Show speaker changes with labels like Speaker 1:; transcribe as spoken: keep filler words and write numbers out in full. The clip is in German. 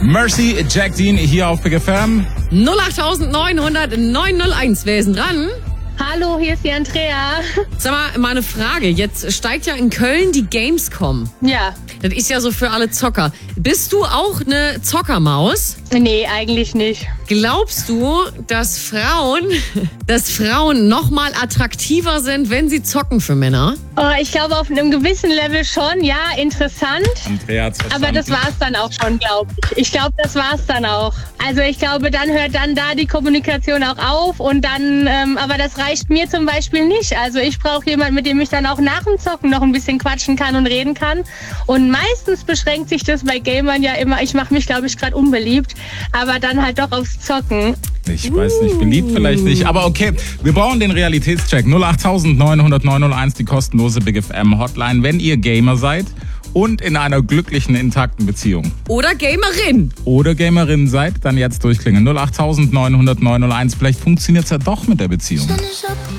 Speaker 1: Mercy, Jack Dean hier auf Big F M.
Speaker 2: null acht neun null null neun null eins, wer ist denn dran?
Speaker 3: Hallo, hier ist die Andrea.
Speaker 2: Sag mal, mal eine Frage. Jetzt steigt ja in Köln die Gamescom.
Speaker 3: Ja.
Speaker 2: Das ist ja so für alle Zocker. Bist du auch eine Zockermaus?
Speaker 3: Nee, eigentlich nicht.
Speaker 2: Glaubst du, dass Frauen, dass Frauen noch mal attraktiver sind, wenn sie zocken für Männer?
Speaker 3: Oh, ich glaube auf einem gewissen Level schon. Ja, interessant.
Speaker 1: Andrea hat's verstanden.
Speaker 3: Aber das war's dann auch schon, glaube ich. Ich glaube, das war's dann auch. Also ich glaube, dann hört dann da die Kommunikation auch auf und dann, ähm, aber das reicht mir zum Beispiel nicht. Also ich brauche jemanden, mit dem ich dann auch nach dem Zocken noch ein bisschen quatschen kann und reden kann. Und meistens beschränkt sich das bei Gamern ja immer, ich mache mich, glaube ich, gerade unbeliebt, aber dann halt doch aufs Zocken.
Speaker 1: Ich weiß nicht, beliebt vielleicht nicht, aber okay. Wir brauchen den Realitätscheck. null acht neun null null neun null eins, die kostenlose Big F M Hotline, wenn ihr Gamer seid und in einer glücklichen, intakten Beziehung.
Speaker 2: Oder Gamerin.
Speaker 1: Oder Gamerin seid, dann jetzt durchklingen. null acht neun null null neun null eins, vielleicht funktioniert es ja doch mit der Beziehung.